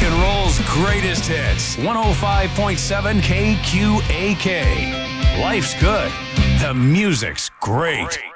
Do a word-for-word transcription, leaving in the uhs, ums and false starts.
and roll's greatest hits. one oh five point seven K Q A K. Life's good. The music's great.